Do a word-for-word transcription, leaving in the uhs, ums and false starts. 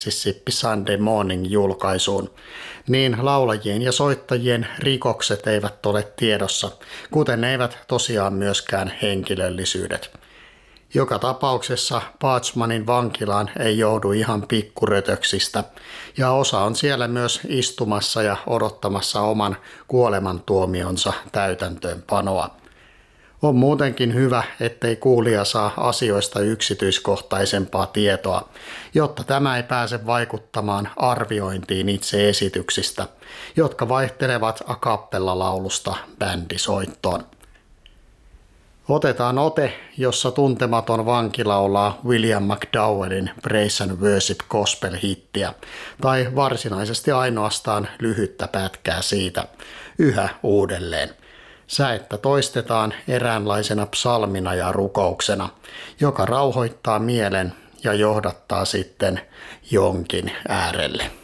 Mississippi Sunday Morning-julkaisuun, niin laulajien ja soittajien rikokset eivät ole tiedossa, kuten eivät tosiaan myöskään henkilöllisyydet. Joka tapauksessa Parchmanin vankilaan ei joudu ihan pikkurötöksistä, ja osa on siellä myös istumassa ja odottamassa oman kuolemantuomionsa täytäntöönpanoa. On muutenkin hyvä, ettei kuulija saa asioista yksityiskohtaisempaa tietoa, jotta tämä ei pääse vaikuttamaan arviointiin itse esityksistä, jotka vaihtelevat a cappella-laulusta bändisoittoon. Otetaan ote, jossa tuntematon vanki laulaa William McDowellin Praise and Worship Gospel-hittiä, tai varsinaisesti ainoastaan lyhyttä pätkää siitä, yhä uudelleen. Säettä toistetaan eräänlaisena psalmina ja rukouksena, joka rauhoittaa mielen ja johdattaa sitten jonkin äärelle.